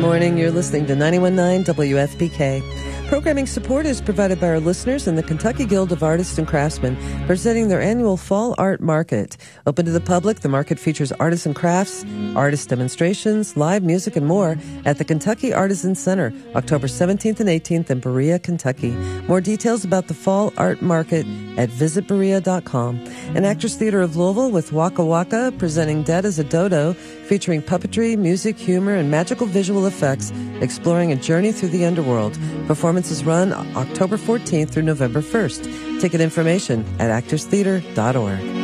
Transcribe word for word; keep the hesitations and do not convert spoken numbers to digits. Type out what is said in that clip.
morning. You're listening to ninety-one point nine W F P K. Programming support is provided by our listeners and the Kentucky Guild of Artists and Craftsmen, presenting their annual Fall Art Market. Open to the public, the market features artists and crafts, artist demonstrations, live music, and more at the Kentucky Artisan Center, October seventeenth and eighteenth in Berea, Kentucky. More details about the Fall Art Market at visit berea dot com. And Actors Theater of Louisville with Waka Waka presenting Dead as a Dodo, featuring puppetry, music, humor, and magical visual effects, exploring a journey through the underworld. Performances run October fourteenth through November first. Ticket information at actors theater dot org.